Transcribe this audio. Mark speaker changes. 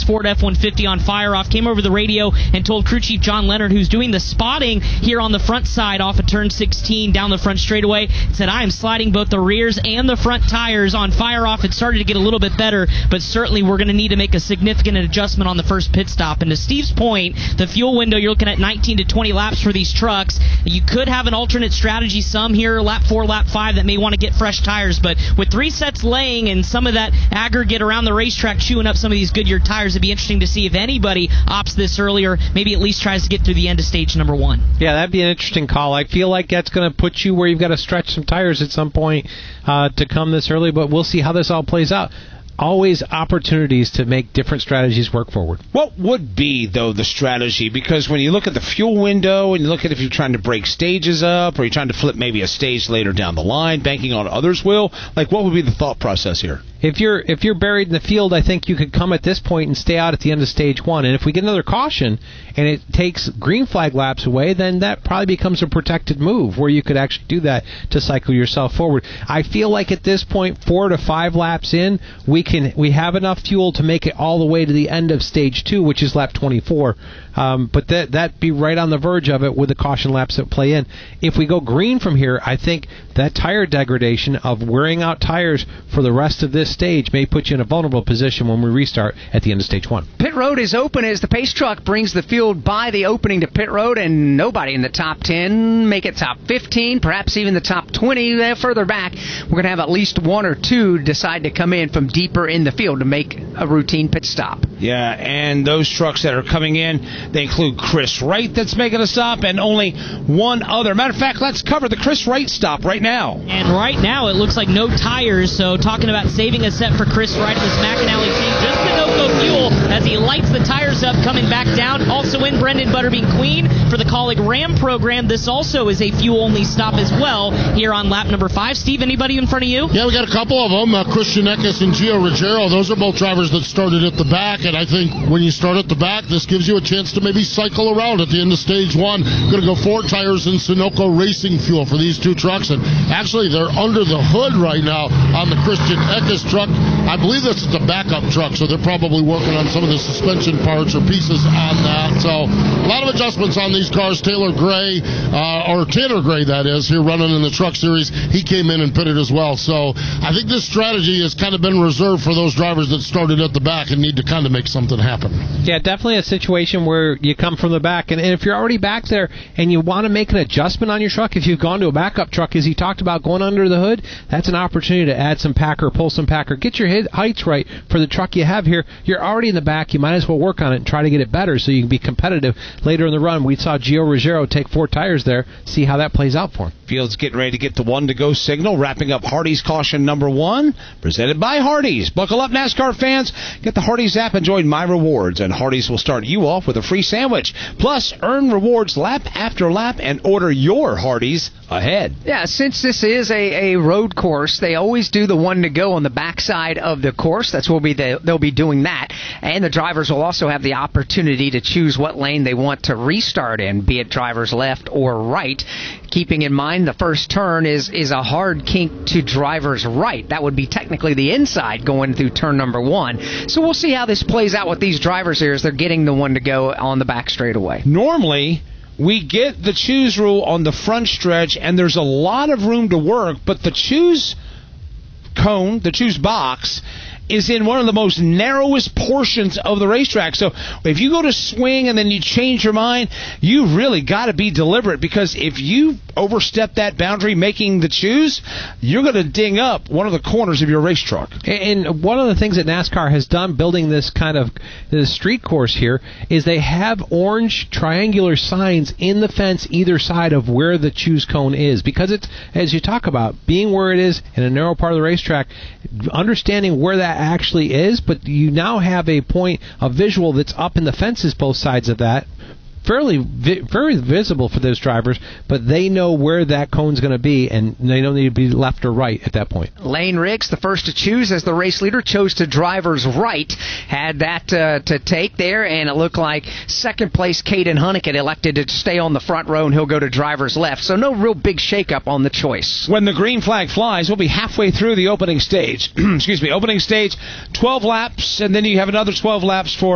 Speaker 1: his Ford F-150 on fire-off, came over the radio and told crew chief John Leonard, who's doing the spotting here on the front side off of turn 16 down the front straightaway, said, I am sliding both the rears and the front tires on fire-off. It started to get a little bit better, but certainly we're going to need to make a significant adjustment on the first pit stop. And to Steve's point, the fuel window, you're looking at 19 to 20 laps for these trucks. You could have an alternate strategy, some here, lap 4, lap 5, that may want to get fresh tires, but with 3 sets laying and some of that aggregate around the racetrack chewing up some of these Goodyear tires, it'd be interesting to see if anybody opts this earlier, maybe at least tries to get through the end of stage number 1.
Speaker 2: Yeah, that'd be an interesting call. I feel like that's going to put you where you've got to stretch some tires at some point to come this early, but we'll see how this all plays out. Always opportunities to make different strategies work forward.
Speaker 3: What would be, though, the strategy? Because when you look at the fuel window and you look at if you're trying to break stages up or you're trying to flip maybe a stage later down the line, banking on others' will, like what would be the thought process here?
Speaker 2: If you're buried in the field, I think you could come at this point and stay out at the end of stage 1. And if we get another caution and it takes green flag laps away, then that probably becomes a protected move where you could actually do that to cycle yourself forward. I feel like at this point, 4 to 5 laps in, we have enough fuel to make it all the way to the end of stage 2, which is lap 24. But that'd be right on the verge of it with the caution laps that play in. If we go green from here, I think that tire degradation of wearing out tires for the rest of this stage may put you in a vulnerable position when we restart at the end of stage 1.
Speaker 4: Pit road is open as the pace truck brings the field by the opening to pit road, and nobody in the top 10 make it top 15, perhaps even the top 20. Further back, we're going to have at least 1 or 2 decide to come in from deeper in the field to make a routine pit stop.
Speaker 3: Yeah, and those trucks that are coming in, they include Chris Wright that's making a stop and only one other. Matter of fact, let's cover the Chris Wright stop right now.
Speaker 1: And right now it looks like no tires, so talking about saving a set for Chris Wright in this McAnally team, just Sunoco fuel as he lights the tires up coming back down. Also in Brendan Butterbean Queen for the Colleague Ram program. This also is a fuel-only stop as well here on lap number 5. Steve, anybody in front of you?
Speaker 5: Yeah, we got a couple of them. Christian Eckes and Gio Ruggiero. Those are both drivers that started at the back, and I think when you start at the back, this gives you a chance to maybe cycle around at the end of stage 1. Going to go 4 tires in Sunoco racing fuel for these 2 trucks, and actually they're under the hood right now on the Christian Eckes truck. I believe this is a backup truck, so they're probably working on some of the suspension parts or pieces on that. So a lot of adjustments on these cars. Taylor Gray, or Tanner Gray, that is, here running in the Truck Series. He came in and pitted as well. So I think this strategy has kind of been reserved for those drivers that started at the back and need to kind of make something happen.
Speaker 2: Yeah, definitely a situation where you come from the back, and if you're already back there and you want to make an adjustment on your truck, if you've gone to a backup truck, as he talked about going under the hood, that's an opportunity to add some packer, pull some packer, get your heights right for the truck you have here. You're already in the back. You might as well work on it and try to get it better so you can be competitive later in the run. We saw Gio Ruggiero take 4 tires there. See how that plays out for him.
Speaker 3: Field's getting ready to get the 1 to go signal, wrapping up Hardee's caution number 1, presented by Hardee's. Buckle up, NASCAR fans. Get the Hardee's app and join My Rewards, and Hardee's will start you off with a free sandwich. Plus, earn rewards lap after lap and order your Hardee's ahead.
Speaker 4: Yeah, since this is a road course, they always do the 1 to go on the backside of the course. That's where they'll be doing that. And the drivers will also have the opportunity to choose what lane they want to restart in, be it driver's left or right. Keeping in mind the first turn is a hard kink to driver's right. That would be technically the inside going through turn number 1. So we'll see how this plays out with these drivers here as they're getting the 1 to go on the back straightaway.
Speaker 3: Normally, we get the choose rule on the front stretch, and there's a lot of room to work, but the choose cone, the choose box, is in one of the most narrowest portions of the racetrack. So if you go to swing and then you change your mind, you really got to be deliberate, because if you overstep that boundary making the choose, you're going to ding up one of the corners of your race truck.
Speaker 2: And one of the things that NASCAR has done building this kind of this street course here is they have orange triangular signs in the fence either side of where the choose cone is, because it's, as you talk about, being where it is in a narrow part of the racetrack, understanding where that actually is, but you now have a point of visual that's up in the fences both sides of that, very visible for those drivers, but they know where that cone's going to be, and they don't need to be left or right at that point.
Speaker 4: Lane Riggs, the first to choose as the race leader, chose to driver's right, had that to take there, and it looked like second place Caden Honeycutt elected to stay on the front row, and he'll go to driver's left, so no real big shakeup on the choice.
Speaker 3: When the green flag flies, we'll be halfway through the opening stage. Excuse me, opening stage, 12 laps, and then you have another 12 laps for